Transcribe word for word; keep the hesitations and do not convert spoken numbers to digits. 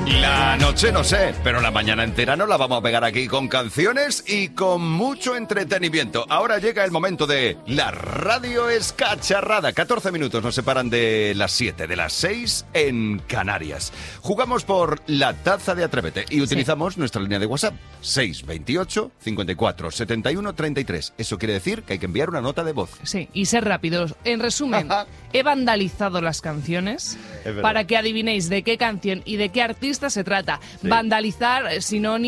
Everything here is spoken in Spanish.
La noche no sé, pero la mañana entera nos la vamos a pegar aquí con canciones y con mucho entretenimiento. Ahora llega el momento de la radio escacharrada. catorce minutos nos separan de las siete, de las seis en Canarias. Jugamos por la taza de Atrévete y utilizamos sí. nuestra línea de WhatsApp seis veintiocho, cincuenta y cuatro, setenta y uno, treinta y tres. Eso quiere decir que hay que enviar una nota de voz. Sí, y ser rápidos. En resumen, he vandalizado las canciones para que adivinéis de qué canción y de qué artista se trata. Sí. Vandalizar, sinónimo